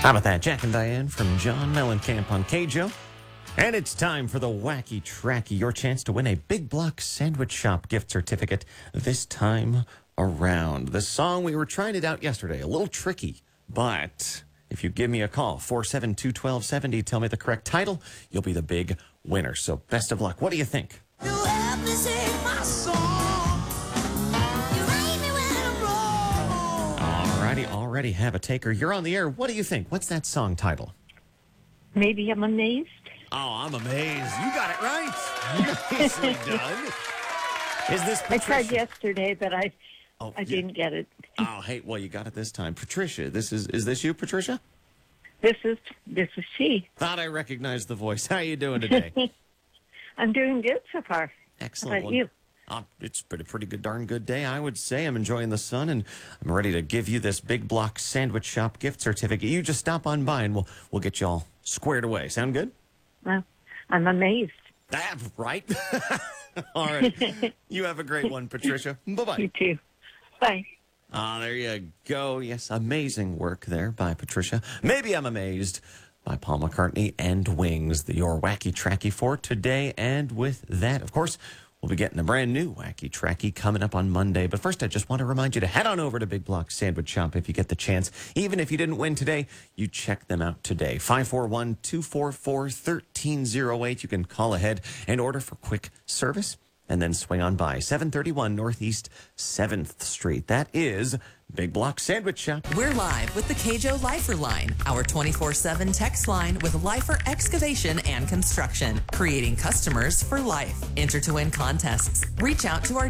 How about that? Jack and Diane from John Mellencamp on KJO. And it's time for the Wacky Tracky, your chance to win a Big Block Sandwich Shop gift certificate this time around. The song, we were trying it out yesterday, a little tricky, but if you give me a call, 472-1270, tell me the correct title, you'll be the big winner. So best of luck. What do you think? You help me sing my song. You rate me when I'm wrong. Alrighty, already have a taker. You're on the air. What do you think? What's that song title? Maybe I'm amazed. Oh, I'm amazed. You got it right. Nicely done. Is this Patricia? I tried yesterday, but I yeah. didn't get it. Oh, hey, well, you got it this time. Patricia, is this you, Patricia? This is she. Thought I recognized the voice. How are you doing today? I'm doing good so far. Excellent. How about you? It's been a pretty good, darn good day, I would say. I'm enjoying the sun, and I'm ready to give you this Big Block Sandwich Shop gift certificate. You just stop on by, and we'll get you all squared away. Sound good? Well, I'm amazed. Right. All right. You have a great one, Patricia. Bye-bye. You too. Bye. There you go. Yes, amazing work there by Patricia. Maybe I'm amazed by Paul McCartney and Wings, your Wacky Tracky for today. And with that, of course, we'll be getting a brand new Wacky Tracky coming up on Monday. But first, I just want to remind you to head on over to Big Block Sandwich Shop if you get the chance. Even if you didn't win today, you check them out today. 541-244-1308. You can call ahead and order for quick service and then swing on by 731 Northeast 7th Street. That is Big Block Sandwich Shop. We're live with the KJO Lifer Line, our 24/7 text line with Lifer Excavation and Construction, creating customers for life. Enter to win contests. Reach out to our